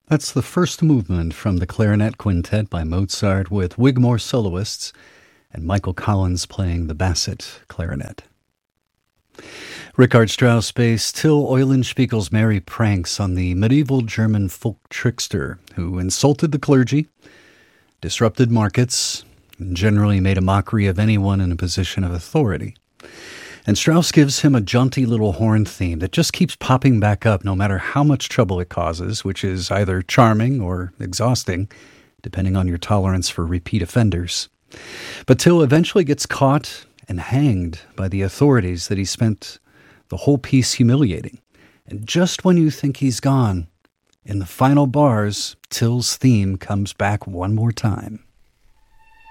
That's the first movement from the Clarinet Quintet by Mozart with Wigmore soloists and Michael Collins playing the basset clarinet. Richard Strauss based Till Eulenspiegel's merry pranks on the medieval German folk trickster who insulted the clergy, disrupted markets, and generally made a mockery of anyone in a position of authority. And Strauss gives him a jaunty little horn theme that just keeps popping back up no matter how much trouble it causes, which is either charming or exhausting, depending on your tolerance for repeat offenders. But Till eventually gets caught and hanged by the authorities that he spent the whole piece humiliating. And just when you think he's gone, in the final bars, Till's theme comes back one more time.